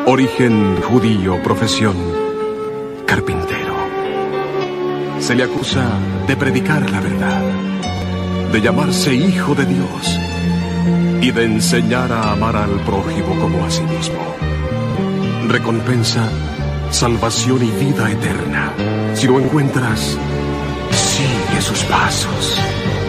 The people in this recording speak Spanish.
Origen judío, profesión carpintero. Se le acusa de predicar la verdad, de llamarse hijo de Dios y de enseñar a amar al prójimo como a sí mismo. Recompensa, salvación y vida eterna. Si lo encuentras, sigue sus pasos.